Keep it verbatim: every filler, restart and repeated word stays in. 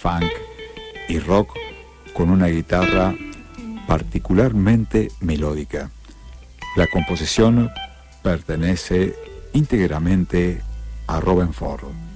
funk y rock con una guitarra particularmente melódica. La composición pertenece íntegramente a Robben Ford.